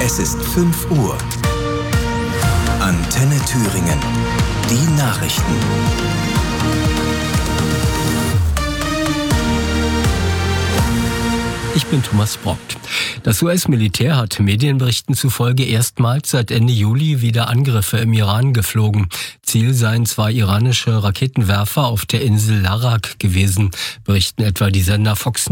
Es ist 5 Uhr. Antenne Thüringen. Die Nachrichten. Ich bin Thomas Brock. Das US-Militär hat Medienberichten zufolge erstmals seit Ende Juli wieder Angriffe im Iran geflogen. Ziel seien 2 iranische Raketenwerfer auf der Insel Larak gewesen, berichten etwa die Sender Fox